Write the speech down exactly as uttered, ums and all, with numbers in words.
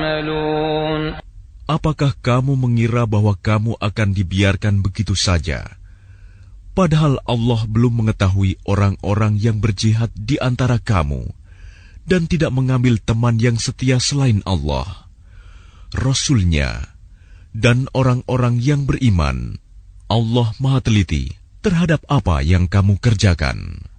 تَعْمَلُونَ. Apakah kamu mengira bahwa kamu akan dibiarkan begitu saja? Padahal Allah belum mengetahui orang-orang yang berjihad di antara kamu dan tidak mengambil teman yang setia selain Allah, Rasul-Nya, dan orang-orang yang beriman. Allah Maha Teliti terhadap apa yang kamu kerjakan.